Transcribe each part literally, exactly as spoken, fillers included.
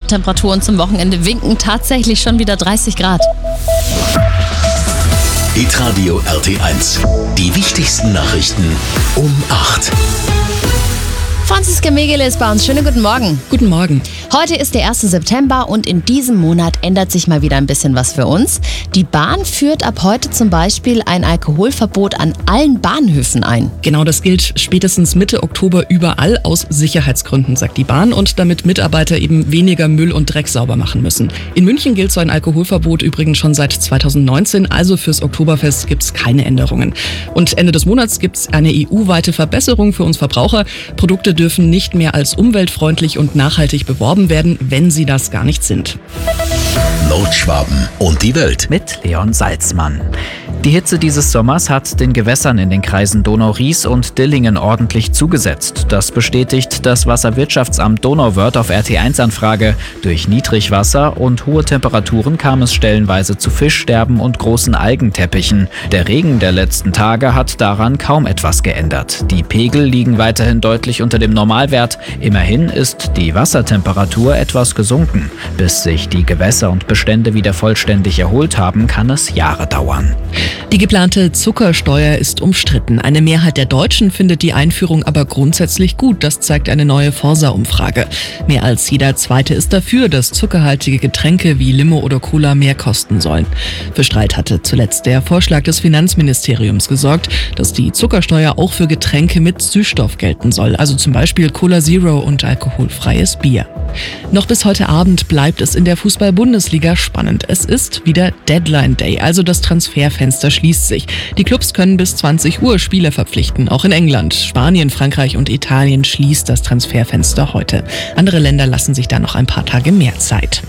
Temperaturen zum Wochenende winken tatsächlich schon wieder dreißig Grad. Hitradio R T eins. Die wichtigsten Nachrichten um acht. Franziska Megele ist bei uns. Schönen guten Morgen. Guten Morgen. Heute ist der erste September und in diesem Monat ändert sich mal wieder ein bisschen was für uns. Die Bahn führt ab heute zum Beispiel ein Alkoholverbot an allen Bahnhöfen ein. Genau, das gilt spätestens Mitte Oktober überall aus Sicherheitsgründen, sagt die Bahn, und damit Mitarbeiter eben weniger Müll und Dreck sauber machen müssen. In München gilt so ein Alkoholverbot übrigens schon seit zweitausendneunzehn, also fürs Oktoberfest gibt es keine Änderungen. Und Ende des Monats gibt es eine E U-weite Verbesserung für uns Verbraucher. Produkte dürfen nicht mehr als umweltfreundlich und nachhaltig beworben werden, wenn sie das gar nicht sind. Nordschwaben und die Welt. Mit Leon Salzmann. Die Hitze dieses Sommers hat den Gewässern in den Kreisen Donau-Ries und Dillingen ordentlich zugesetzt. Das bestätigt das Wasserwirtschaftsamt Donauwörth auf R T eins Anfrage. Durch Niedrigwasser und hohe Temperaturen kam es stellenweise zu Fischsterben und großen Algenteppichen. Der Regen der letzten Tage hat daran kaum etwas geändert. Die Pegel liegen weiterhin deutlich unter dem Normalwert. Immerhin ist die Wassertemperatur etwas gesunken. Bis sich die Gewässer und Bestände wieder vollständig erholt haben, kann es Jahre dauern. Die geplante Zuckersteuer ist umstritten. Eine Mehrheit der Deutschen findet die Einführung aber grundsätzlich gut. Das zeigt eine neue Forsa-Umfrage. Mehr als jeder Zweite ist dafür, dass zuckerhaltige Getränke wie Limo oder Cola mehr kosten sollen. Für Streit hatte zuletzt der Vorschlag des Finanzministeriums gesorgt, dass die Zuckersteuer auch für Getränke mit Süßstoff gelten soll. Also zum Beispiel Cola Zero und alkoholfreies Bier. Noch bis heute Abend bleibt es in der Fußball-Bundesliga spannend. Es ist wieder Deadline Day, also das Transferfenster schließt sich. Die Clubs können bis zwanzig Uhr Spieler verpflichten, auch in England. Spanien, Frankreich und Italien schließt das Transferfenster heute. Andere Länder lassen sich da noch ein paar Tage mehr Zeit.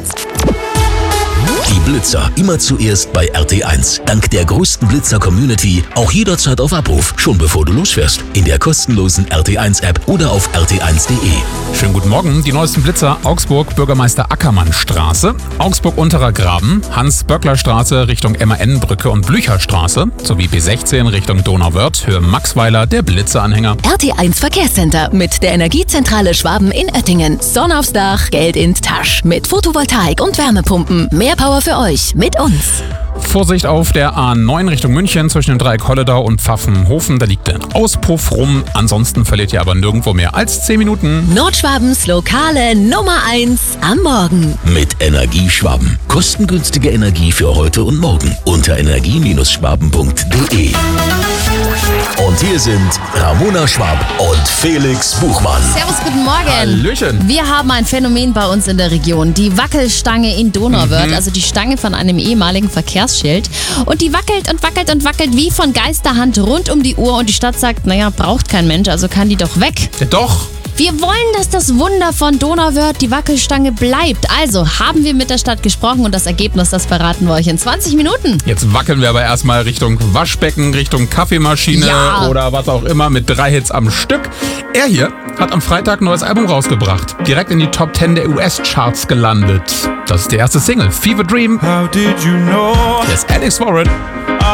Die Blitzer immer zuerst bei R T eins. Dank der größten Blitzer-Community auch jederzeit auf Abruf, schon bevor du losfährst. In der kostenlosen R T eins App oder auf r t eins punkt d e. Schönen guten Morgen. Die neuesten Blitzer: Augsburg, Bürgermeister Ackermann-Straße, Augsburg Unterer Graben, Hans-Böckler-Straße Richtung M A N-Brücke und Blücherstraße sowie B sechzehn Richtung Donauwörth, Höhe Maxweiler, der Blitzeranhänger. R T eins Verkehrscenter mit der Energiezentrale Schwaben in Oettingen. Sonne aufs Dach, Geld in Tasch. Mit Photovoltaik und Wärmepumpen. Mehr Power für euch mit uns. Vorsicht auf der A neun Richtung München zwischen dem Dreieck Holledau und Pfaffenhofen. Da liegt ein Auspuff rum. Ansonsten verliert ihr aber nirgendwo mehr als zehn Minuten. Nordschwabens lokale Nummer eins am Morgen. Mit Energieschwaben. Kostengünstige Energie für heute und morgen. Unter energie schwaben punkt d e. Und hier sind Ramona Schwab und Felix Buchmann. Servus, guten Morgen. Hallöchen. Wir haben ein Phänomen bei uns in der Region, die Wackelstange in Donauwörth, mhm. also die Stange von einem ehemaligen Verkehrsschild. Und die wackelt und wackelt und wackelt wie von Geisterhand rund um die Uhr und die Stadt sagt, naja, braucht kein Mensch, also kann die doch weg. Ja, doch. Wir wollen, dass das Wunder von Donauwörth, die Wackelstange, bleibt. Also haben wir mit der Stadt gesprochen und das Ergebnis, das verraten wir euch in zwanzig Minuten. Jetzt wackeln wir aber erstmal Richtung Waschbecken, Richtung Kaffeemaschine Ja. oder was auch immer mit drei Hits am Stück. Er hier hat am Freitag ein neues Album rausgebracht. Direkt in die Top zehn der U S-Charts gelandet. Das ist die erste Single, Fever Dream. How did you know? Hier ist Alex Warren.